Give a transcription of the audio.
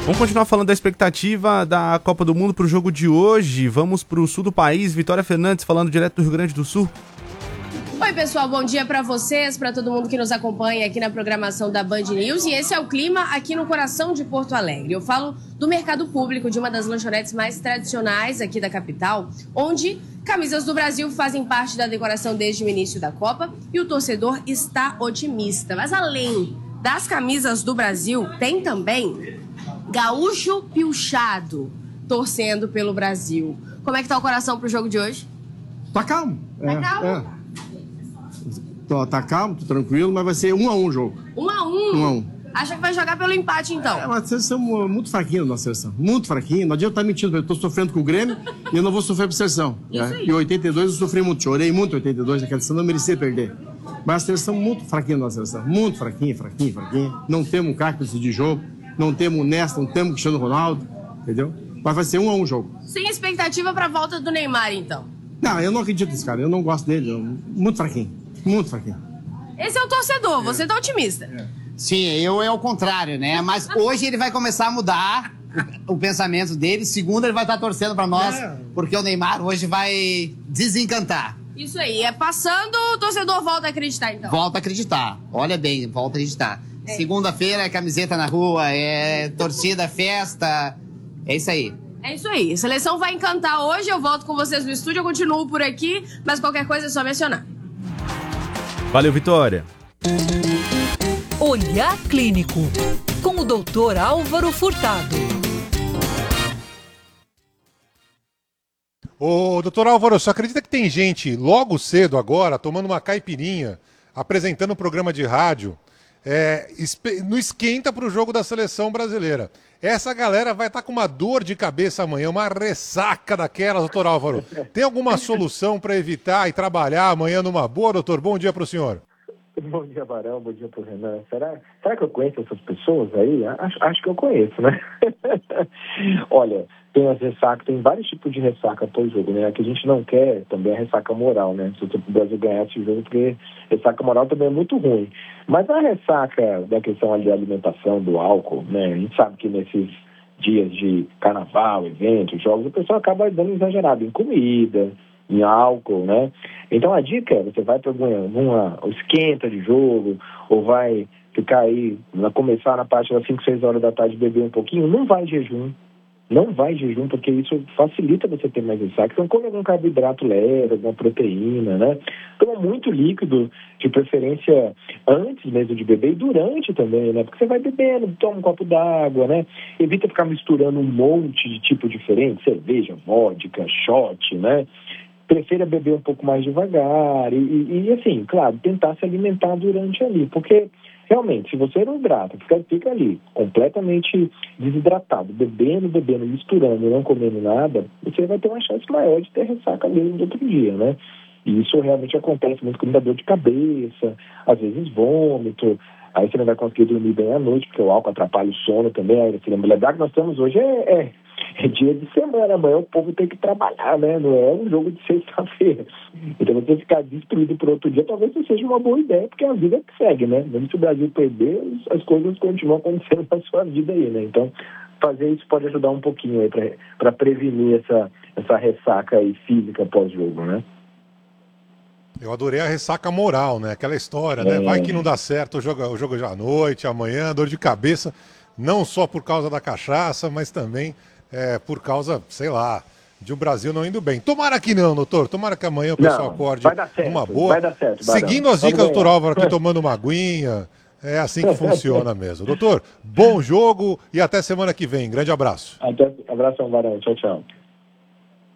Vamos continuar falando da expectativa da Copa do Mundo para o jogo de hoje. Vamos para o sul do país. Vitória Fernandes falando direto do Rio Grande do Sul. Oi, pessoal, bom dia para vocês, para todo mundo que nos acompanha aqui na programação da Band News. E esse é o clima aqui no coração de Porto Alegre. Eu falo do mercado público, de uma das lanchonetes mais tradicionais aqui da capital, onde camisas do Brasil fazem parte da decoração desde o início da Copa e o torcedor está otimista. Mas além das camisas do Brasil, tem também gaúcho pilchado torcendo pelo Brasil. Como é que tá o coração pro jogo de hoje? Tá calmo. Tá calmo? Tá calmo, tô tranquilo, mas vai ser 1-1 o jogo. 1-1? Acha que vai jogar pelo empate, então? É uma seleção muito fraquinha, nossa seleção. Muito fraquinha. Não adianta estar mentindo, eu tô sofrendo com o Grêmio e eu não vou sofrer por seleção. Em 82 eu sofri muito, chorei muito em 82, naquela seleção, não merecia perder. Mas a seleção muito fraquinha, nossa seleção. Muito fraquinha. Não temos cactus de jogo, não temos Nesta, não temos Cristiano Ronaldo, entendeu? Mas vai ser 1-1 o jogo. Sem expectativa pra volta do Neymar, então? Não, eu não acredito nesse cara, eu não gosto dele, muito fraquinho. Muito fraquinho. Esse é o torcedor, você tá otimista. Sim, eu é o contrário, né? Mas hoje ele vai começar a mudar o pensamento dele. Segunda ele vai estar torcendo pra nós, porque o Neymar hoje vai desencantar. Isso aí, passando, o torcedor volta a acreditar, então. Volta a acreditar, olha bem, volta a acreditar. Segunda-feira é camiseta na rua, é torcida, festa, é isso aí. É isso aí, a seleção vai encantar hoje, eu volto com vocês no estúdio, eu continuo por aqui, mas qualquer coisa é só mencionar. Valeu, Vitória. Olhar Clínico, com o Dr. Álvaro Furtado. Ô, doutor Álvaro, você acredita que tem gente logo cedo agora, tomando uma caipirinha, apresentando um programa de rádio, no esquenta para o jogo da seleção brasileira? Essa galera vai estar com uma dor de cabeça amanhã, uma ressaca daquelas, doutor Álvaro. Tem alguma solução para evitar e trabalhar amanhã numa boa, doutor? Bom dia para o senhor. Bom dia, Barão. Bom dia para o Renan. Será que eu conheço essas pessoas aí? Acho que eu conheço, né? Olha, tem as ressacas, tem vários tipos de ressaca pós-jogo, né? A que a gente não quer também é a ressaca moral, né? Se o Brasil ganhar esse jogo, porque ressaca moral também é muito ruim. Mas a ressaca da questão ali da alimentação, do álcool, né? A gente sabe que nesses dias de carnaval, eventos, jogos, o pessoal acaba dando exagerado em comida, em álcool, né? Então a dica é, você vai para uma esquenta de jogo, ou vai ficar aí, começar na parte das 5, 6 horas da tarde, beber um pouquinho, não vai jejum. Não vai jejum, porque isso facilita você ter mais ressaca. Então, come algum carboidrato leve, alguma proteína, né? Toma muito líquido, de preferência antes mesmo de beber e durante também, né? Porque você vai bebendo, toma um copo d'água, né? Evita ficar misturando um monte de tipo diferente, cerveja, vodka, shot, né? Prefira beber um pouco mais devagar e assim, claro, tentar se alimentar durante ali, porque realmente, se você não hidrata, fica ali completamente desidratado, bebendo, misturando e não comendo nada, você vai ter uma chance maior de ter ressaca mesmo do outro dia, né? E isso realmente acontece muito com muita dor de cabeça, às vezes vômito, aí você não vai conseguir dormir bem à noite, porque o álcool atrapalha o sono também. Aí você lembra que nós estamos hoje é dia de semana, amanhã o povo tem que trabalhar, né? Não é um jogo de sexta-feira. Então você ficar destruído por outro dia talvez não seja uma boa ideia, porque a vida que segue, né? Mesmo se o Brasil perder, as coisas continuam acontecendo na sua vida aí, né? Então fazer isso pode ajudar um pouquinho aí para prevenir essa ressaca aí física pós-jogo, né? Eu adorei a ressaca moral, né? Aquela história, né? Vai que não dá certo o jogo já à noite, amanhã, dor de cabeça, não só por causa da cachaça, mas também por causa, sei lá, de o Brasil não indo bem. Tomara que não, doutor. Tomara que amanhã o pessoal acorde numa boa. Vai dar certo. Seguindo as dicas do doutor Álvaro aqui, tomando uma aguinha. É assim que funciona mesmo. Doutor, bom jogo e até semana que vem. Grande abraço. Abração, Varão. Tchau, tchau.